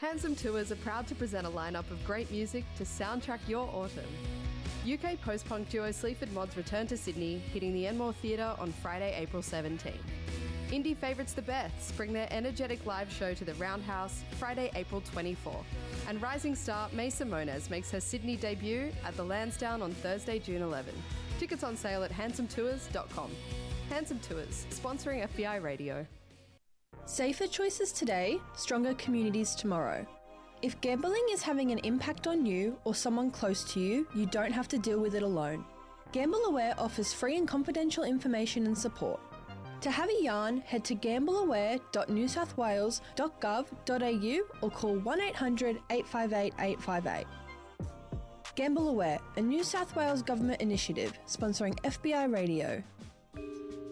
Handsome Tours are proud to present a lineup of great music to soundtrack your autumn. UK post-punk duo Sleaford Mods return to Sydney, hitting the Enmore Theatre on Friday, April 17. Indie favourites The Beths bring their energetic live show to the Roundhouse Friday, April 24. And rising star May Simones makes her Sydney debut at the Lansdowne on Thursday, June 11. Tickets on sale at handsometours.com. Handsome Tours, sponsoring FBI Radio. Safer choices today, stronger communities tomorrow. If gambling is having an impact on you or someone close to you, you don't have to deal with it alone. Gamble Aware offers free and confidential information and support. To have a yarn, head to gambleaware.newsouthwales.gov.au or call 1800 858 858. Gamble Aware, a New South Wales government initiative sponsoring FBI Radio.